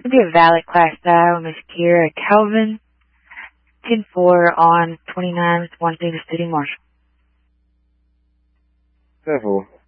It'll be a valid class style, Miss Kira Calvin, 10-4 on 29, 1 through the city marshal. 10-4.